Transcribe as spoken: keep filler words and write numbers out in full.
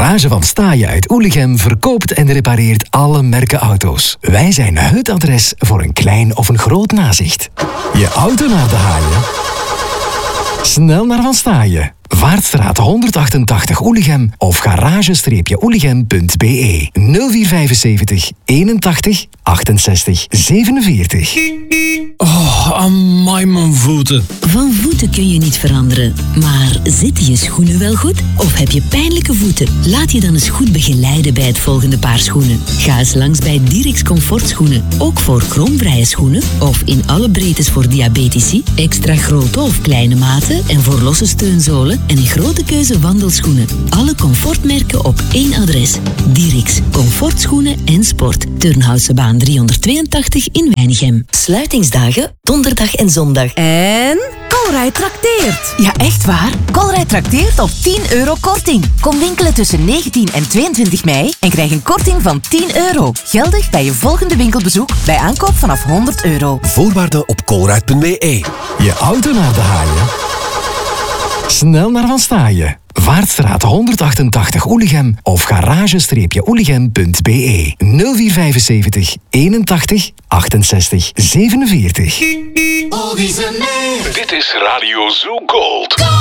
Garage van Staaien uit Oelichem verkoopt en repareert alle merken auto's. Wij zijn het adres voor een klein of een groot nazicht. Je auto naar de haaien? Snel naar Van Staaien. Vaartstraat honderdachtentachtig Oelichem of garage oelichem punt b e nul vier vijfenzeventig eenentachtig achtenzestig zevenenveertig. Oh, amai mijn voeten. Van voeten kun je niet veranderen. Maar zitten je schoenen wel goed? Of heb je pijnlijke voeten? Laat je dan eens goed begeleiden bij het volgende paar schoenen. Ga eens langs bij Dirix Comfortschoenen. Ook voor kromvrije schoenen. Of in alle breedtes voor diabetici. Extra grote of kleine maten. En voor losse steunzolen. En een grote keuze wandelschoenen. Alle comfortmerken op één adres. Dirix Comfortschoenen en Sport. Turnhoutse driehonderdtweeëntachtig in Weinigem. Sluitingsdagen donderdag en zondag. En Colruyt trakteert. Ja, echt waar. Colruyt trakteert op tien euro korting. Kom winkelen tussen negentien en tweeëntwintig mei en krijg een korting van tien euro. Geldig bij je volgende winkelbezoek bij aankoop vanaf honderd euro. Voorwaarden op colruyt punt b e. Je auto naar de haaien? Snel naar Van Staaien. Vaartstraat honderdachtentachtig Oelichem of garage oelichem punt b e nul vier vijfenzeventig eenentachtig achtenzestig zevenenveertig. Dit is Radio Zoo Gold.